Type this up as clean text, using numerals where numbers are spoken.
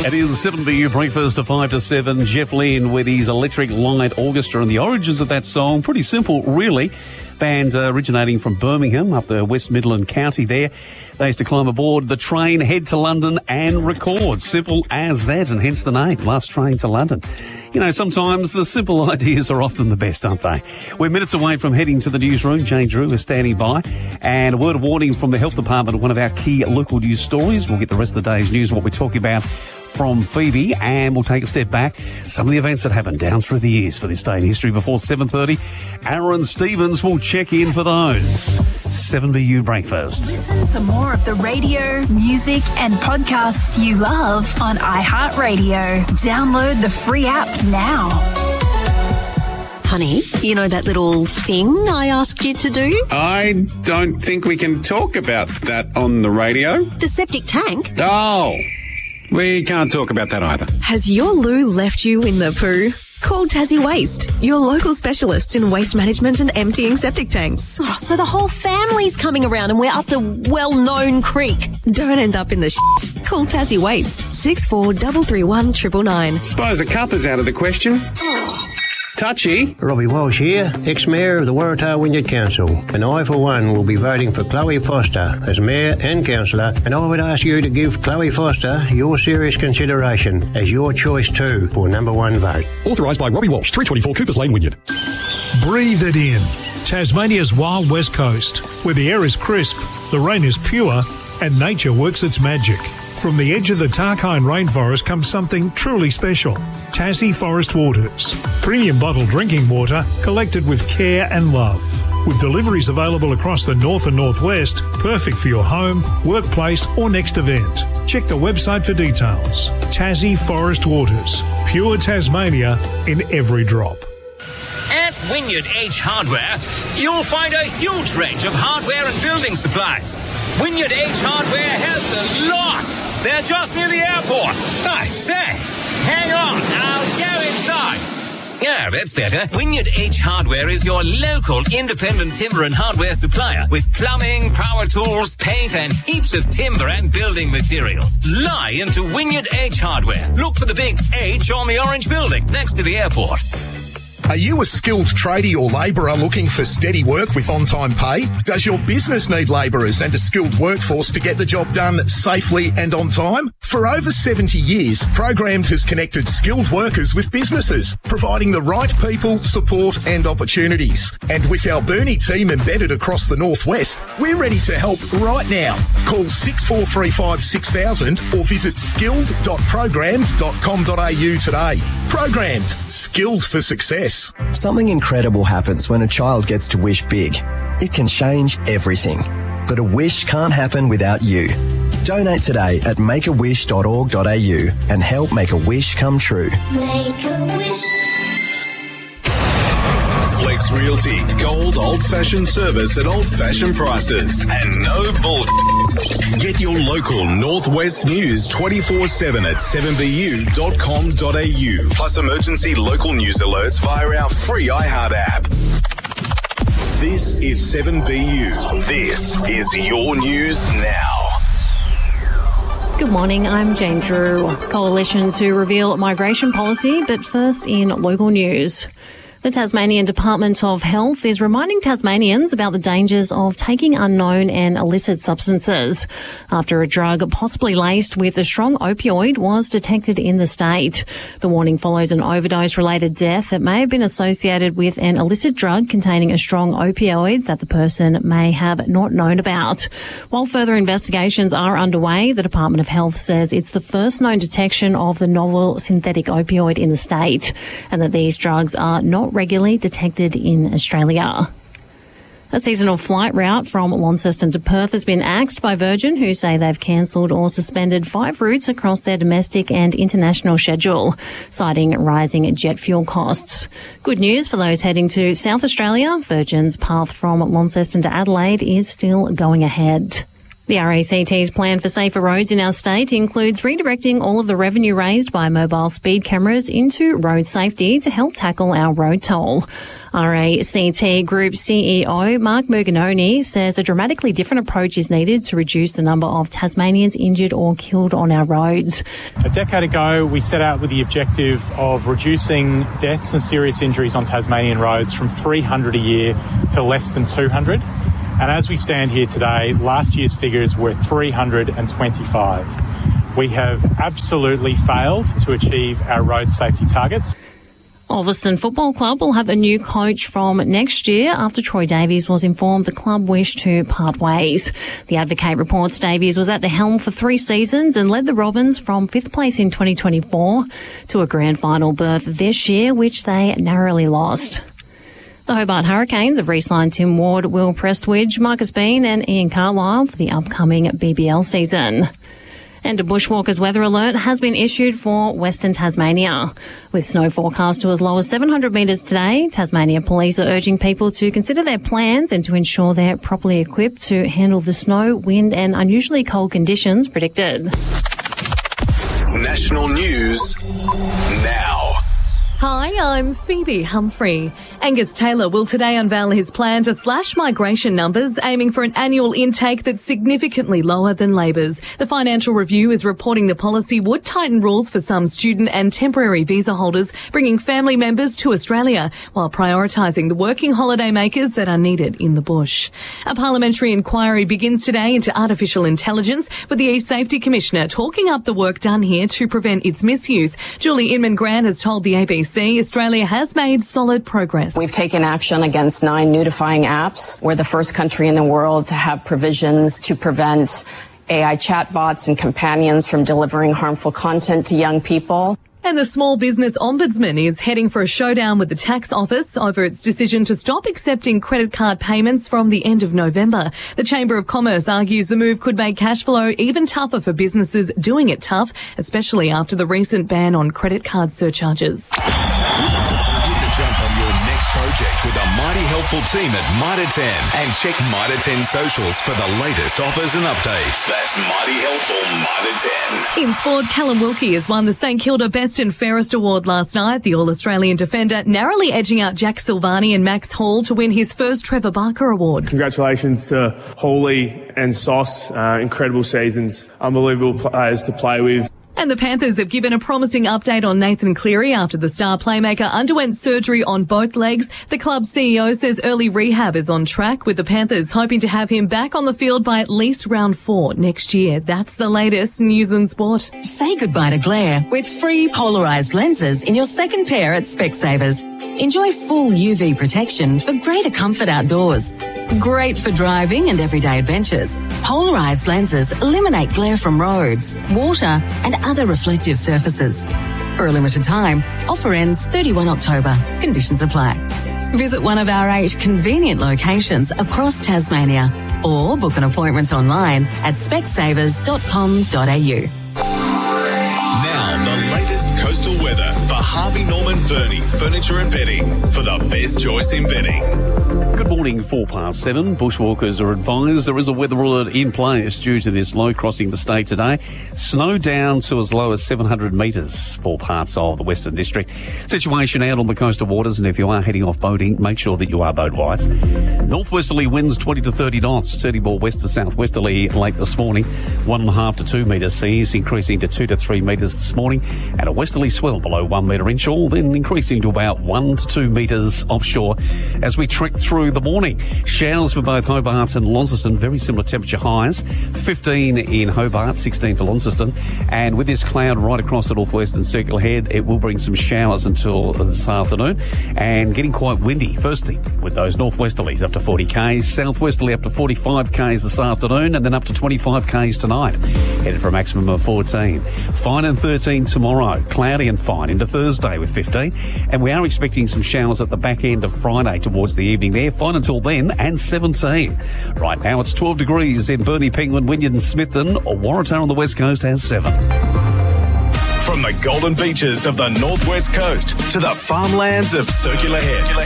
It is 7BU Breakfast of 5 to 7. Jeff Lynne with his Electric Light Orchestra and the origins of that song. Pretty simple, really. Band originating from Birmingham, up the West Midland County there. They used to climb aboard the train, head to London and record. Simple as that, and hence the name, Last Train to London. You know, sometimes the simple ideas are often the best, aren't they? We're minutes away from heading to the newsroom. Jane Drew is standing by. And a word of warning from the Health Department, one of our key local news stories. We'll get the rest of the day's news, what we're talking about from Phoebe, and we'll take a step back. Some of the events that happened down through the years for this day in history before 7:30. Aaron Stevens will check in for those. 7BU Breakfast. Listen to more of the radio, music and podcasts you love on iHeartRadio. Download the free app now. Honey, you know that little thing I asked you to do? I don't think we can talk about that on the radio. The septic tank? Oh, we can't talk about that either. Has your loo left you in the poo? Call Tassie Waste, your local specialists in waste management and emptying septic tanks. Oh, so the whole family's coming around and we're up the well-known creek. Don't end up in the shit. Call Tassie Waste, 6433 999. Suppose a cup is out of the question. Touchy. Robbie Walsh here, ex-mayor of the Waratah Wynyard Council, and I for one will be voting for Chloe Foster as mayor and councillor, and I would ask you to give Chloe Foster your serious consideration as your choice too for number one vote. Authorised by Robbie Walsh, 324 Coopers Lane, Wynyard. Breathe it in. Tasmania's wild west coast, where the air is crisp, the rain is pure, and nature works its magic. From the edge of the Tarkine rainforest comes something truly special. Tassie Forest Waters. Premium bottled drinking water collected with care and love. With deliveries available across the north and northwest, perfect for your home, workplace or next event. Check the website for details. Tassie Forest Waters. Pure Tasmania in every drop. At Wynyard H Hardware, you'll find a huge range of hardware and building supplies. Wynyard H Hardware has the lot. They're just near the airport. I say, hang on, I'll go inside. Yeah, that's better. Wynyard H Hardware is your local independent timber and hardware supplier with plumbing, power tools, paint and heaps of timber and building materials. Lie into Wynyard H Hardware. Look for the big H on the orange building next to the airport. Are you a skilled tradie or labourer looking for steady work with on-time pay? Does your business need labourers and a skilled workforce to get the job done safely and on time? For over 70 years, Programmed has connected skilled workers with businesses, providing the right people, support and opportunities. And with our Burnie team embedded across the northwest, we're ready to help right now. Call 6435 6000 or visit skilled.programmed.com.au today. Programmed. Skilled for success. Something incredible happens when a child gets to wish big. It can change everything. But a wish can't happen without you. Donate today at makeawish.org.au and help make a wish come true. Make a wish. Flex Realty, gold old-fashioned service at old-fashioned prices and no bullshit. Get your local Northwest news 24/7 at 7bu.com.au, plus emergency local news alerts via our free iHeart app. This is 7BU. This is your news now. Good morning, I'm Jane Drew. Coalition to reveal migration policy, but first in local news. The Tasmanian Department of Health is reminding Tasmanians about the dangers of taking unknown and illicit substances after a drug possibly laced with a strong opioid was detected in the state. The warning follows an overdose-related death that may have been associated with an illicit drug containing a strong opioid that the person may have not known about. While further investigations are underway, the Department of Health says it's the first known detection of the novel synthetic opioid in the state and that these drugs are not regularly detected in Australia. A seasonal flight route from Launceston to Perth has been axed by Virgin, who say they've cancelled or suspended 5 routes across their domestic and international schedule, citing rising jet fuel costs. Good news for those heading to South Australia. Virgin's path from Launceston to Adelaide is still going ahead. The RACT's plan for safer roads in our state includes redirecting all of the revenue raised by mobile speed cameras into road safety to help tackle our road toll. RACT Group CEO Mark Muganoni says a dramatically different approach is needed to reduce the number of Tasmanians injured or killed on our roads. A decade ago, we set out with the objective of reducing deaths and serious injuries on Tasmanian roads from 300 a year to less than 200. And as we stand here today, last year's figures were 325. We have absolutely failed to achieve our road safety targets. Ulverston Football Club will have a new coach from next year after Troy Davies was informed the club wished to part ways. The Advocate reports Davies was at the helm for 3 seasons and led the Robins from 5th place in 2024 to a grand final berth this year, which they narrowly lost. The Hobart Hurricanes have re-signed Tim Ward, Will Prestwidge, Marcus Bean and Ian Carlisle for the upcoming BBL season. And a bushwalkers weather alert has been issued for Western Tasmania. With snow forecast to as low as 700 metres today, Tasmania Police are urging people to consider their plans and to ensure they're properly equipped to handle the snow, wind and unusually cold conditions predicted. National news now. Hi, I'm Phoebe Humphrey. Angus Taylor will today unveil his plan to slash migration numbers, aiming for an annual intake that's significantly lower than Labor's. The Financial Review is reporting the policy would tighten rules for some student and temporary visa holders, bringing family members to Australia, while prioritising the working holiday makers that are needed in the bush. A parliamentary inquiry begins today into artificial intelligence, with the Safety Commissioner talking up the work done here to prevent its misuse. Julie Inman-Grant has told the ABC Australia has made solid progress. We've taken action against 9 nudifying apps. We're the first country in the world to have provisions to prevent AI chatbots and companions from delivering harmful content to young people. And the Small Business Ombudsman is heading for a showdown with the tax office over its decision to stop accepting credit card payments from the end of November. The Chamber of Commerce argues the move could make cash flow even tougher for businesses doing it tough, especially after the recent ban on credit card surcharges. Get the jump on your next project with a mighty helpful team at Mitre 10 and check Mitre 10 socials for the latest offers and updates. That's mighty helpful Mitre 10. In sport, Callum Wilkie has won the St Kilda Best and Fairest Award last night. The All-Australian defender narrowly edging out Jack Silvani and Max Hall to win his first Trevor Barker Award. Congratulations to Hawley and Sauce. Incredible seasons, unbelievable players to play with. And the Panthers have given a promising update on Nathan Cleary after the star playmaker underwent surgery on both legs. The club's CEO says early rehab is on track, with the Panthers hoping to have him back on the field by at least round 4 next year. That's the latest news and sport. Say goodbye to glare with free polarised lenses in your second pair at Specsavers. Enjoy full UV protection for greater comfort outdoors. Great for driving and everyday adventures. Polarised lenses eliminate glare from roads, water and other reflective surfaces. For a limited time, offer ends 31 October. Conditions apply. Visit one of our 8 convenient locations across Tasmania or book an appointment online at specsavers.com.au. Now, the latest coastal weather for Harvey Norman Burney Furniture and Bedding for the best choice in bedding. Good morning, 7:04. Bushwalkers are advised there is a weather alert in place due to this low crossing the state today. Snow down to as low as 700 metres for parts of the Western District. Situation out on the coastal waters, and if you are heading off boating, make sure that you are boat wise. Northwesterly winds 20 to 30 knots, 30 more west to southwesterly late this morning. 1.5 to 2 metre seas, increasing to 2 to 3 metres this morning, and a westerly swell below 1 metre inshore, then increasing to about 1 to 2 metres offshore as we trek through the morning. Showers for both Hobart and Launceston, very similar temperature highs. 15 in Hobart, 16 for Launceston. And with this cloud right across the northwestern circle head, it will bring some showers until this afternoon and getting quite windy. Firstly, with those northwesterlies up to 40 k's, southwesterly up to 45 k's this afternoon, and then up to 25 k's tonight. Headed for a maximum of 14. Fine and 13 tomorrow. Cloudy and fine into Thursday with 15. And we are expecting some showers at the back end of Friday towards the evening there. Fine until then, and 17. Right now it's 12 degrees in Burnie, Penguin, Wynyard and Smithton, or Waratah on the west coast has 7. From the golden beaches of the northwest coast to the farmlands of Circular Head.